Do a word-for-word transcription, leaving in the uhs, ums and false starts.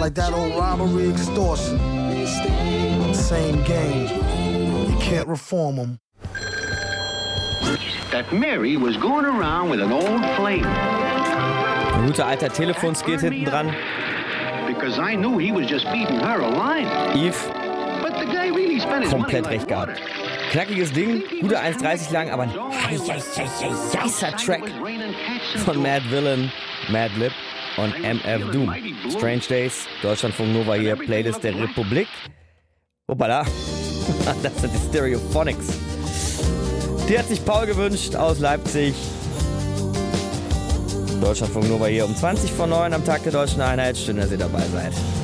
like that old robbery extortion. Same game. You can't reform them. That Mary was going around with an old flame. Ein guter alter Telefonskit hinten dran. Because I knew he was just feeding her a line. Eve, But the guy really spent his komplett money recht like gehabt. water. Knackiges Ding, gute eins dreißig lang, aber ein heißer Track von Mad Villain, Madlib und M F Doom. Strange Days, Deutschlandfunk Nova hier, Playlist der Republik. Hoppala, das sind die Stereophonics. Die hat sich Paul gewünscht aus Leipzig. Deutschlandfunk Nova hier um zwanzig vor neun am Tag der Deutschen Einheit. Schön, dass ihr dabei seid.